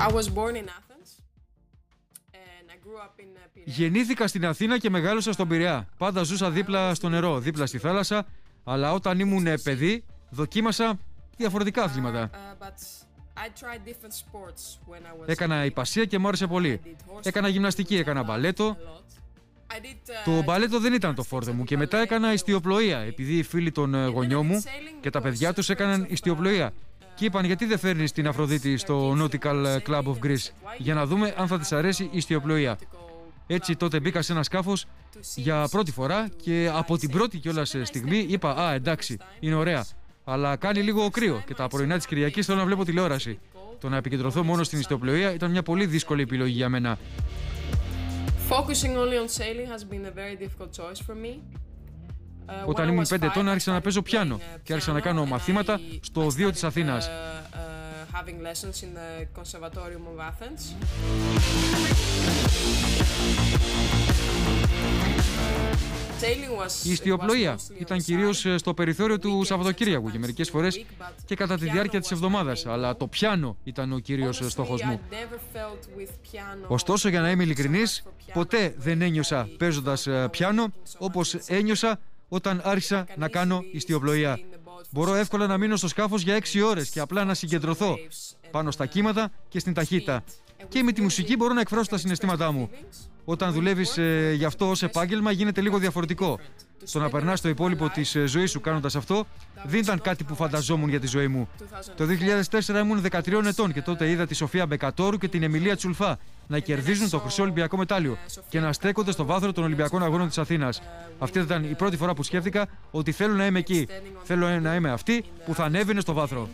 Γεννήθηκα στην Αθήνα και μεγάλωσα στον Πειραιά. Πάντα ζούσα δίπλα στο νερό, δίπλα στη θάλασσα, αλλά όταν ήμουν παιδί δοκίμασα διαφορετικά αθλήματα. Έκανα ιππασία και μου άρεσε πολύ. Έκανα γυμναστική, έκανα μπαλέτο. Το μπαλέτο δεν ήταν το φόρτε μου και μετά έκανα ιστιοπλοεία, επειδή οι φίλοι των γονιών μου και τα παιδιά τους έκαναν ιστιοπλοεία. Και είπαν γιατί δεν φέρνεις την Αφροδίτη στο Nautical Club of Greece για να δούμε αν θα της αρέσει η ιστιοπλοεία. Έτσι τότε μπήκα σε ένα σκάφος για πρώτη φορά και από την πρώτη κιόλας στιγμή είπα «Α, εντάξει, είναι ωραία, αλλά κάνει λίγο κρύο και τα πρωινά της Κυριακής θέλω να βλέπω τηλεόραση». Το να επικεντρωθώ μόνο στην ιστιοπλοεία ήταν μια πολύ δύσκολη επιλογή για μένα. Όταν ήμουν 5 ετών άρχισα να παίζω πιάνο και άρχισα να κάνω μαθήματα στο Οδείο της Αθήνας. Η ιστιοπλοεία ήταν κυρίως στο περιθώριο του Σαββατοκύριακου και μερικές φορές και κατά τη διάρκεια της εβδομάδας, αλλά το πιάνο ήταν ο κύριος στόχος μου. Ωστόσο, για να είμαι ειλικρινής, ποτέ δεν ένιωσα παίζοντας πιάνο όπως ένιωσα όταν άρχισα να κάνω ιστιοπλοεία. Μπορώ εύκολα να μείνω στο σκάφος για 6 ώρες και απλά να συγκεντρωθώ πάνω στα κύματα και στην ταχύτητα. Και με τη μουσική μπορώ να εκφράσω τα συναισθήματά μου. Όταν δουλεύεις γι' αυτό ως επάγγελμα γίνεται λίγο διαφορετικό. Το να περνάς το υπόλοιπο της ζωής σου κάνοντας αυτό δεν ήταν κάτι που φανταζόμουν για τη ζωή μου. Το 2004 ήμουν 13 ετών και τότε είδα τη Σοφία Μπεκατόρου και την Εμιλία Τσουλφά να κερδίζουν το χρυσό Ολυμπιακό μετάλλιο και να στέκονται στο βάθρο των Ολυμπιακών Αγώνων της Αθήνας. Αυτή ήταν η πρώτη φορά που σκέφτηκα ότι θέλω να είμαι εκεί. Θέλω να είμαι αυτή που θα ανέβαινε στο βάθρο.